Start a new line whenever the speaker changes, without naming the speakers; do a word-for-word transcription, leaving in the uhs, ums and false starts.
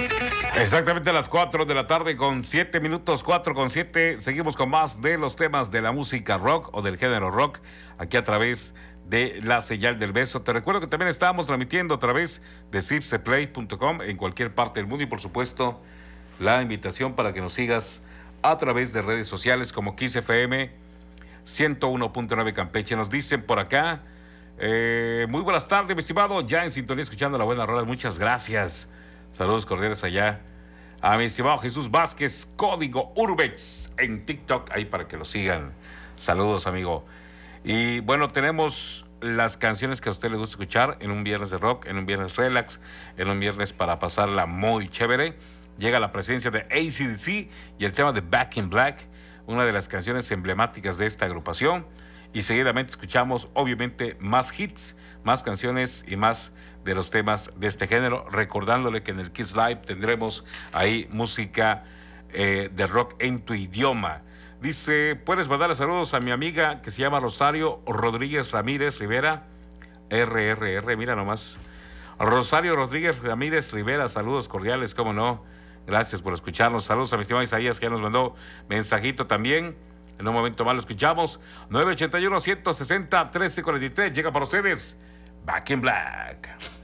Exactamente a las cuatro de la tarde con siete minutos, cuatro con siete. Seguimos con más de los temas de la música rock o del género rock, aquí a través de la señal del beso. Te recuerdo que también estamos transmitiendo a través de zipse play punto com en cualquier parte del mundo, y por supuesto la invitación para que nos sigas a través de redes sociales como Kiss F M ciento uno punto nueve Campeche. Nos dicen por acá, eh, muy buenas tardes, mi estimado, ya en sintonía escuchando la buena rola, muchas gracias. Saludos cordiales allá a mi estimado Jesús Vázquez, código Urbex en TikTok, ahí para que lo sigan. Saludos, amigo. Y bueno, tenemos las canciones que a usted le gusta escuchar en un viernes de rock, en un viernes relax, en un viernes para pasarla muy chévere. Llega la presencia de A C D C y el tema de Back in Black, una de las canciones emblemáticas de esta agrupación. Y seguidamente escuchamos, obviamente, más hits, más canciones y más de los temas de este género, recordándole que en el Kiss Live tendremos ahí música eh, de rock en tu idioma. Dice, puedes mandarle saludos a mi amiga que se llama Rosario Rodríguez Ramírez Rivera, R R R, mira nomás. Rosario Rodríguez Ramírez Rivera, saludos cordiales, cómo no. Gracias por escucharnos. Saludos a mi estimado Isaías, que ya nos mandó mensajito también. En un momento más lo escuchamos. nueve ochenta y uno, ciento sesenta, trece cuarenta y tres. Llega para ustedes Back in Black.